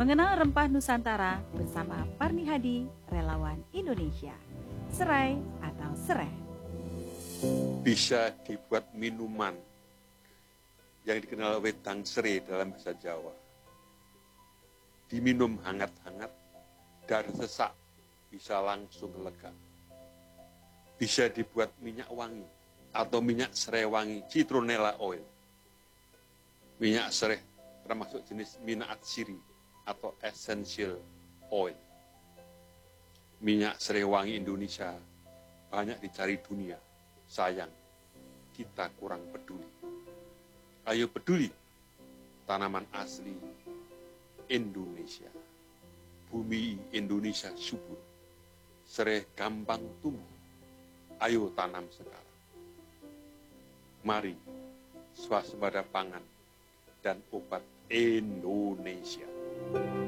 Mengenal rempah Nusantara bersama Parni Hadi, relawan Indonesia. Serai atau sereh. Bisa dibuat minuman yang dikenal wedang serai dalam bahasa Jawa. Diminum hangat-hangat, dar sesak bisa langsung lega. Bisa dibuat minyak wangi atau minyak serai wangi, citronella oil. Minyak serai termasuk jenis minyak atsiri atau essential oil. Minyak serai wangi Indonesia banyak dicari dunia. Sayang, kita kurang peduli. Ayo peduli, tanaman asli Indonesia. Bumi Indonesia subur. Serai gampang tumbuh. Ayo tanam sekarang. Mari, swasembada pangan dan obat Indonesia.